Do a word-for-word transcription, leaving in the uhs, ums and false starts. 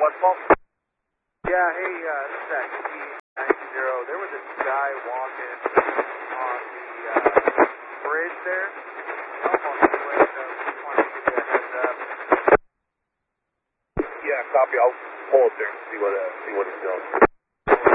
West Palm? Yeah, hey, uh, this is that T ninety. There was this guy walking on the uh, bridge there. Almost split, so just wanted to give you a heads up. Yeah, copy. I'll pull up there and see what, uh, see what it's doing.